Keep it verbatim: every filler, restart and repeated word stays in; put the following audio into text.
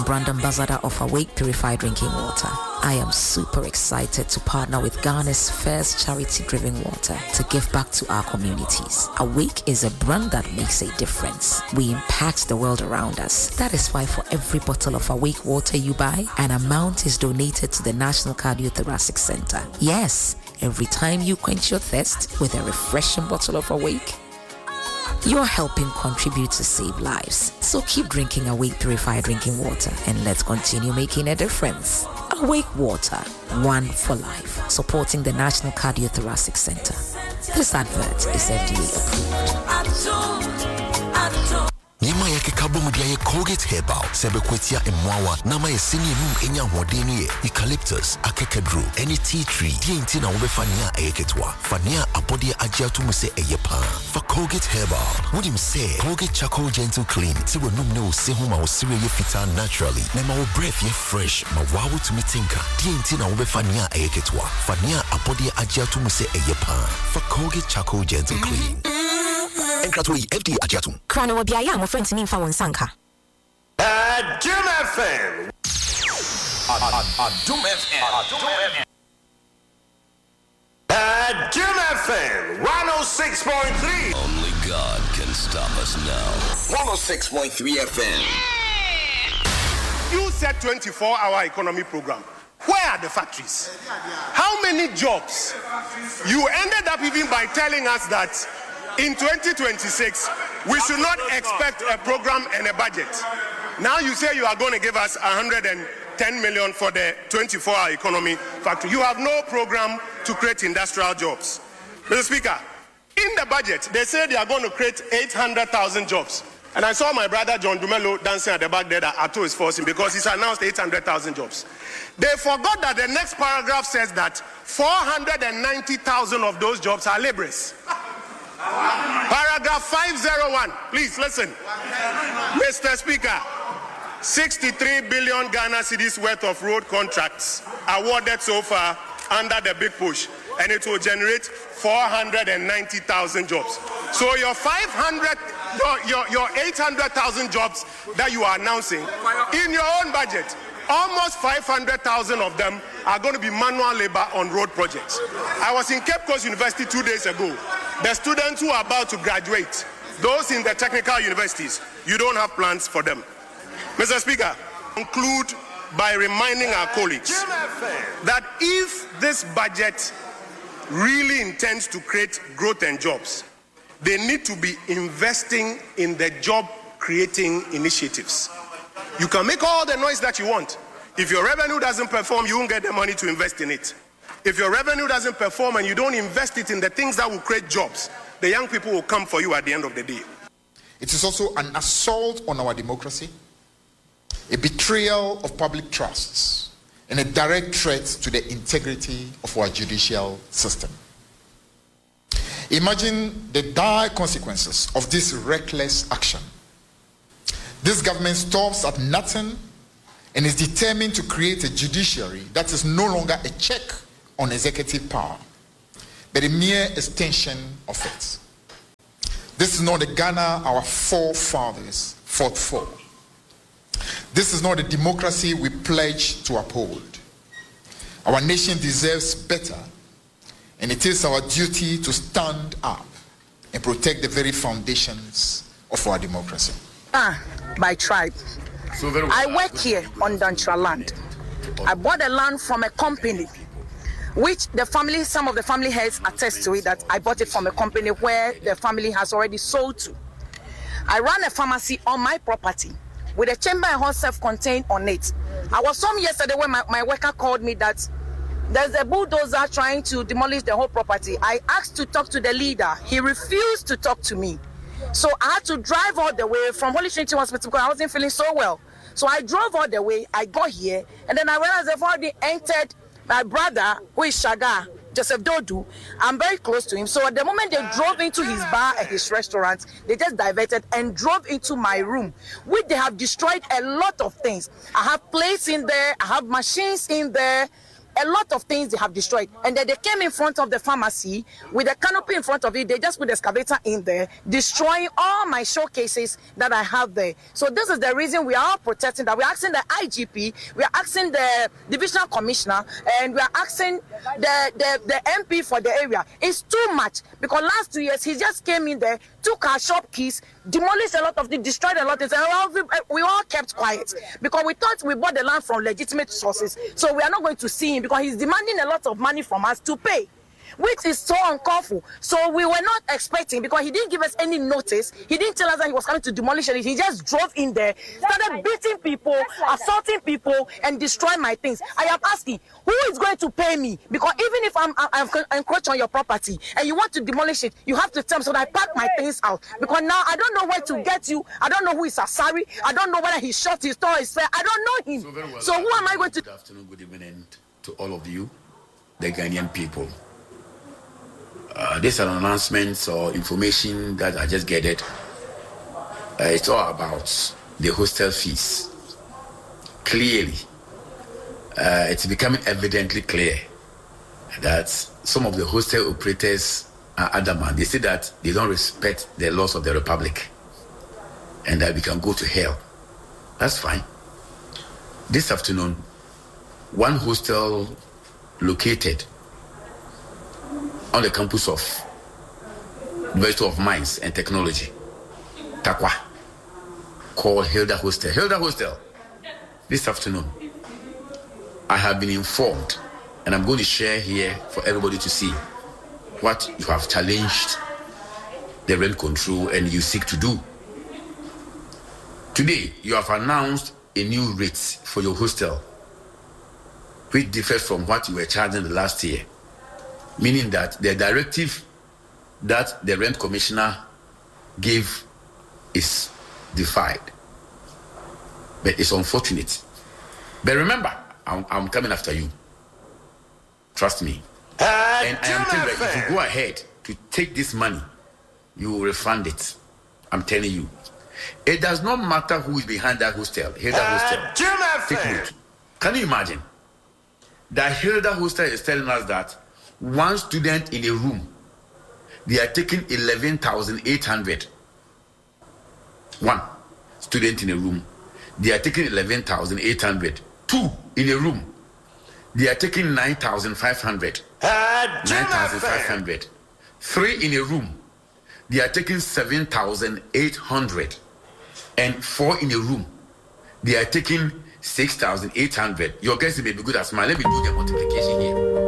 and brand ambassador of Awake Purified Drinking Water. I am super excited to partner with Ghana's first charity-driven water to give back to our communities. Awake is a brand that makes a difference. We impact the world around us. That is why for every bottle of Awake water you buy, an amount is donated to the National Cardiothoracic Center. Yes, every time you quench your thirst with a refreshing bottle of Awake, you're helping contribute to save lives. So keep drinking Awake Purified Drinking Water and let's continue making a difference. Awake Water, one for life, supporting the National Cardiothoracic Center. This advert is F D A approved. Nyima yake kabomudia ye Colgate Herbal sebe kwetia emwawa nama ye sini mum enya hodeni ye eucalyptus akekedru any tea tree die inti na ube fania ayeketwa fania abodi ajiatu muse eyepa for Colgate Herbal would say Colgate Charcoal Gentle Clean siwe num ne usehu ma usire ye fita naturally nema wo breath ye fresh ma wawu tumitinka die inti na ube fania ayeketwa fania abodi ajiatu muse eyepa for Colgate Charcoal Gentle Clean. Enkratoi F D Ajatum. Krano wa biaya mo friends ni mfa won sanka. Adum F M. Adum F M. Adum F M. Adum F M one oh six point three. Only God can stop us now. one oh six point three F M. You said twenty-four hour economy program. Where are the factories? How many jobs? You ended up even by telling us that in twenty twenty-six, we should not expect a program and a budget. Now you say you are going to give us one hundred ten million for the twenty-four hour economy factory. You have no program to create industrial jobs. Mister Speaker, in the budget, they say they are going to create eight hundred thousand jobs. And I saw my brother John Dumelo dancing at the back there that Ato is forcing because he's announced eight hundred thousand jobs. They forgot that the next paragraph says that four hundred ninety thousand of those jobs are laborers. Paragraph five oh one, please listen. Mister Speaker, sixty-three billion Ghana cedis worth of road contracts awarded so far under the big push, and it will generate four hundred ninety thousand jobs. So your five hundred, your, your, your eight hundred thousand jobs that you are announcing in your own budget, almost five hundred thousand of them are going to be manual labor on road projects. I was in Cape Coast University two days ago. The students who are about to graduate, those in the technical universities, you don't have plans for them. Mister Speaker, conclude by reminding our colleagues that if this budget really intends to create growth and jobs, they need to be investing in the job-creating initiatives. You can make all the noise that you want. If your revenue doesn't perform, you won't get the money to invest in it. If your revenue doesn't perform and you don't invest it in the things that will create jobs, the young people will come for you at the end of the day. It is also an assault on our democracy, a betrayal of public trusts, and a direct threat to the integrity of our judicial system. Imagine the dire consequences of this reckless action. This government stops at nothing and is determined to create a judiciary that is no longer a check on executive power, but a mere extension of it. This is not the Ghana our forefathers fought for. This is not the democracy we pledge to uphold. Our nation deserves better, and it is our duty to stand up and protect the very foundations of our democracy. Ah, my tribe. So I work here on Dantra land. I bought the land from a company, which the family, some of the family heads attest to it, that I bought it from a company where the family has already sold to. I run a pharmacy on my property with a chamber and hall self-contained on it. I was home yesterday when my, my worker called me that there's a bulldozer trying to demolish the whole property. I asked to talk to the leader. He refused to talk to me. So I had to drive all the way from Holy Trinity Hospital because I wasn't feeling so well. So I drove all the way, I got here, and then I realized I've already entered my brother, who is Shaga, Joseph Dodu. I'm very close to him. So at the moment they drove into his bar and his restaurant, they just diverted and drove into my room, which they have destroyed a lot of things. I have plates in there, I have machines in there, a lot of things they have destroyed. And then they came in front of the pharmacy with a canopy in front of it. They just put the excavator in there, destroying all my showcases that I have there. So this is the reason we are all protesting, that we're asking the I G P, we are asking the divisional commissioner, and we are asking the, the, the M P for the area. It's too much, because last two years he just came in there, took our shop keys, demolished a lot of things, destroyed a lot of things, and we, we all kept quiet because we thought we bought the land from legitimate sources. So we are not going to see him because he's demanding a lot of money from us to pay, which is so uncalled for. So we were not expecting, because he didn't give us any notice. He didn't tell us that he was coming to demolish it. He just drove in there, started beating people, assaulting people, and destroying my things. I am asking, who is going to pay me? Because even if I'm, I'm, I'm encroaching on your property and you want to demolish it, you have to tell me so that I pack my things out. Because now I don't know where to get you. I don't know who is Asari. I don't know whether he shot his store is fair. I don't know him. So, well, so who am I going to? Good afternoon, good evening to all of you, the Ghanaian people. Uh, this is an announcement or information that I just gathered. Uh, it's all about the hostel fees. Clearly, uh, it's becoming evidently clear that some of the hostel operators are adamant. They say that they don't respect the laws of the Republic and that we can go to hell. That's fine. This afternoon, one hostel located on the campus of University of Mines and Technology, Takwa, called Hilda Hostel. Hilda Hostel, this afternoon, I have been informed, and I'm going to share here for everybody to see what you have challenged the rent control and you seek to do. Today, you have announced a new rate for your hostel, which differs from what you were charging the last year. Meaning that the directive that the rent commissioner gave is defied. But it's unfortunate. But remember, I'm, I'm coming after you. Trust me. Uh, and I am telling you, if you go ahead to take this money, you will refund it. I'm telling you. It does not matter who is behind that hostel. Hilda uh, Hostel. Take note. Can you imagine that Hilda Hostel is telling us that one student in a room, they are taking eleven thousand eight hundred. One student in a room, they are taking eleven thousand eight hundred. Two in a room, they are taking nine thousand five hundred. Uh, nine thousand five hundred. Three in a room, they are taking seven thousand eight hundred. And four in a room, they are taking six thousand eight hundred. Your guess may be good as mine. Let me do the multiplication here.